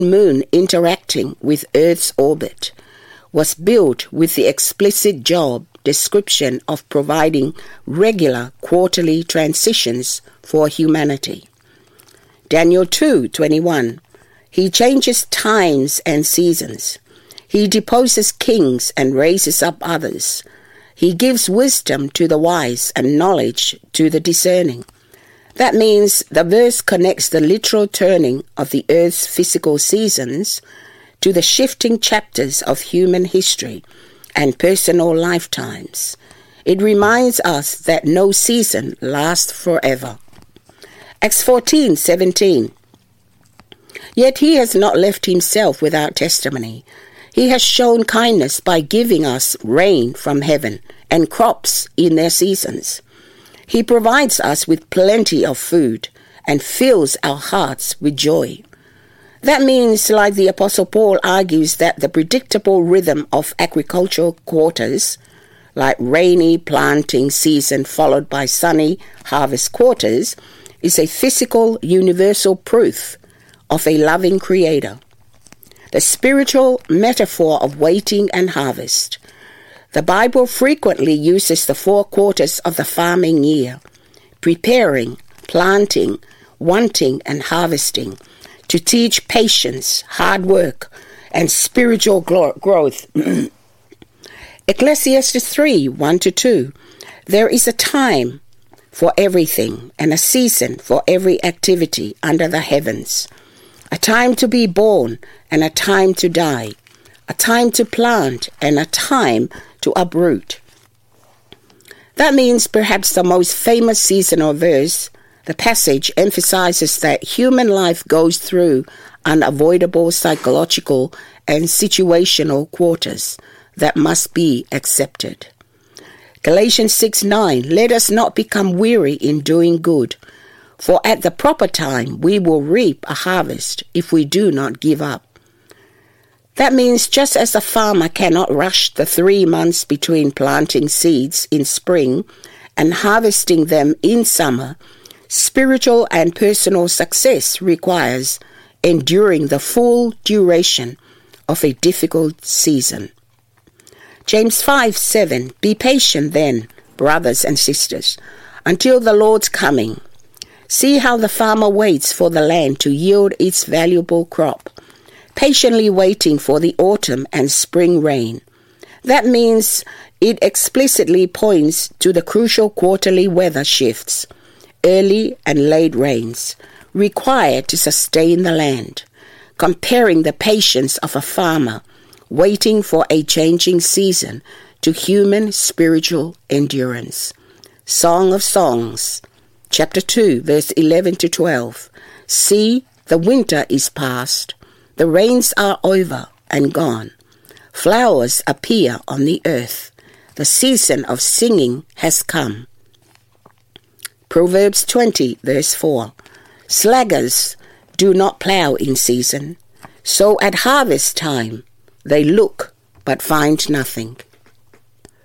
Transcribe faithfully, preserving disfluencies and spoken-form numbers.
moon interacting with Earth's orbit was built with the explicit job description of providing regular quarterly transitions for humanity. Daniel two twenty-one. He changes times and seasons. He deposes kings and raises up others. He gives wisdom to the wise and knowledge to the discerning. That means the verse connects the literal turning of the earth's physical seasons to the shifting chapters of human history and personal lifetimes. It reminds us that no season lasts forever. Acts fourteen seventeen. Yet he has not left himself without testimony. He has shown kindness by giving us rain from heaven and crops in their seasons. He provides us with plenty of food and fills our hearts with joy. That means, like the Apostle Paul argues, that the predictable rhythm of agricultural quarters, like rainy planting season followed by sunny harvest quarters, is a physical universal proof of a loving Creator. The spiritual metaphor of waiting and harvest. The Bible frequently uses the four quarters of the farming year, preparing, planting, wanting, and harvesting, to teach patience, hard work, and spiritual growth. Ecclesiastes three one to two. There is a time for everything and a season for every activity under the heavens. A time to be born and a time to die. A time to plant and a time to uproot. That means perhaps the most famous seasonal verse. The passage emphasizes that human life goes through unavoidable psychological and situational quarters that must be accepted. Galatians six nine. Let us not become weary in doing good, for at the proper time we will reap a harvest if we do not give up. That means just as a farmer cannot rush the three months between planting seeds in spring and harvesting them in summer, spiritual and personal success requires enduring the full duration of a difficult season. James five seven. Be patient then, brothers and sisters, until the Lord's coming. See how the farmer waits for the land to yield its valuable crop, patiently waiting for the autumn and spring rain. That means it explicitly points to the crucial quarterly weather shifts, early and late rains, required to sustain the land, comparing the patience of a farmer waiting for a changing season to human spiritual endurance. Song of Songs, chapter two, verse eleven to twelve. See, the winter is past, the rains are over and gone. Flowers appear on the earth. The season of singing has come. Proverbs twenty, verse four. Slaggers do not plow in season, so at harvest time they look but find nothing.